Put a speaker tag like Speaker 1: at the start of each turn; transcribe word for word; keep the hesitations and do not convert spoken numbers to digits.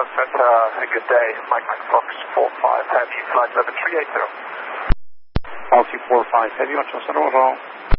Speaker 1: Center, a good day. Mike Fox four five Heavy, flight level three eighty.
Speaker 2: Policy four five Heavy, Ocho Center,